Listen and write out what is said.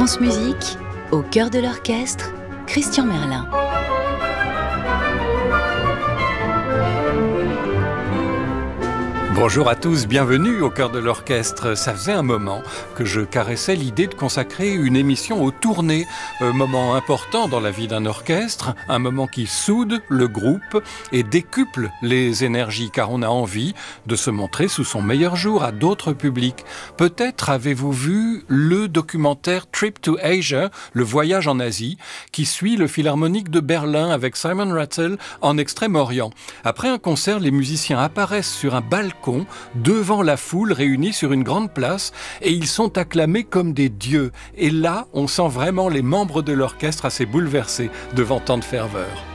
France Musique, au cœur de l'orchestre, Christian Merlin. Bonjour à tous, bienvenue au cœur de l'orchestre. Ça faisait un moment que je caressais l'idée de consacrer une émission aux tournées. Un moment important dans la vie d'un orchestre, un moment qui soude le groupe et décuple les énergies, car on a envie de se montrer sous son meilleur jour à d'autres publics. Peut-être avez-vous vu le documentaire Trip to Asia, le voyage en Asie, qui suit le Philharmonique de Berlin avec Simon Rattle en Extrême-Orient. Après un concert, les musiciens apparaissent sur un balcon devant la foule réunie sur une grande place et ils sont acclamés comme des dieux. Et là, on sent vraiment les membres de l'orchestre assez bouleversés devant tant de ferveur.